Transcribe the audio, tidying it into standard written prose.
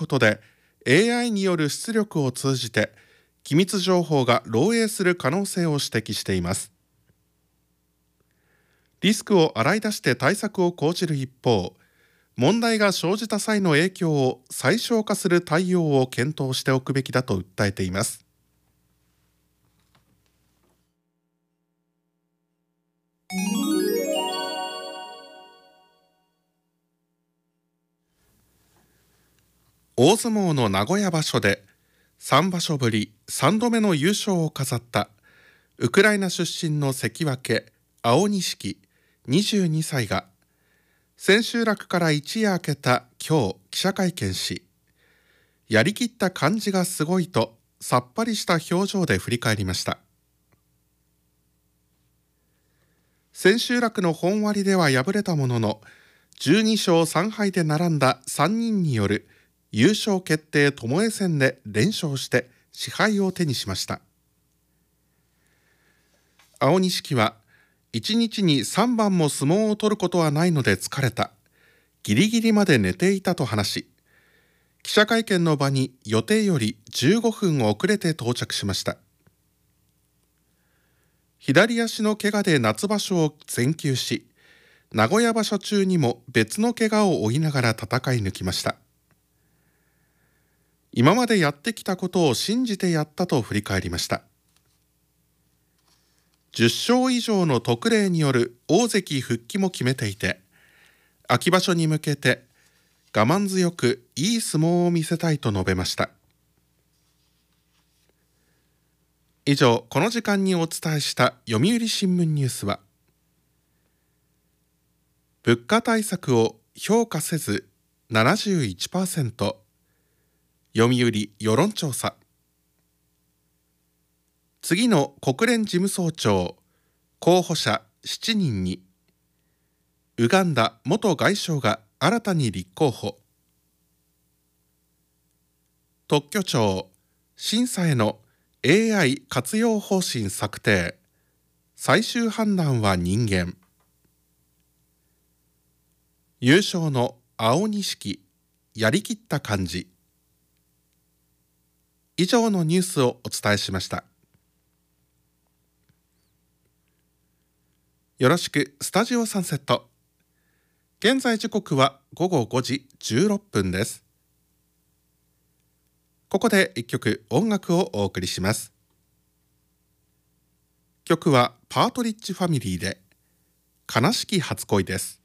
ことで AI による出力を通じて機密情報が漏洩する可能性を指摘しています。リスクを洗い出して対策を講じる一方、問題が生じた際の影響を最小化する対応を検討しておくべきだと訴えています。大相撲の名古屋場所で3場所ぶり3度目の優勝を飾ったウクライナ出身の関脇青錦22歳が千秋楽から一夜明けた今日記者会見し、やりきった感じがすごいとさっぱりした表情で振り返りました。千秋楽の本割では敗れたものの、12勝3敗で並んだ3人による優勝決定巴戦で連勝して賜杯を手にしました。青錦は1日に3番も相撲を取ることはないので疲れた、ギリギリまで寝ていたと話し、記者会見の場に予定より15分遅れて到着しました。左足の怪我で夏場所を全休し、名古屋場所中にも別の怪我を負いながら戦い抜きました。今までやってきたことを信じてやったと振り返りました。10勝以上の特例による大関復帰も決めていて、秋場所に向けて我慢強くいい相撲を見せたいと述べました。以上、この時間にお伝えした読売新聞ニュースは、物価対策を評価せず 71%、 読売世論調査、次の国連事務総長候補者7人にウガンダ元外相が新たに立候補、特許庁審査への AI 活用方針策定、最終判断は人間、優勝の青錦やりきった感じ。以上のニュースをお伝えしました。よろしくスタジオサンセット。現在時刻は午後5時16分です。ここで一曲音楽をお送りします。曲はパートリッジファミリーで悲しき初恋です。